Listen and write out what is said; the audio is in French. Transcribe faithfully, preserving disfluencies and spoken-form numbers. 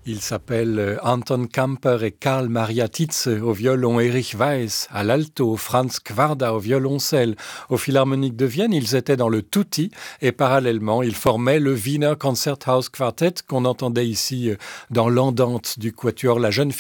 Ils s'appellent Anton Kamper et Karl Maria Tietze au violon, Erich Weiss à l'alto, Franz Kwarda au violoncelle. Au Philharmonique de Vienne, ils étaient dans le tutti et parallèlement, ils formaient le Wiener Concerthaus Quartet qu'on entendait ici dans l'andante du quatuor La Jeune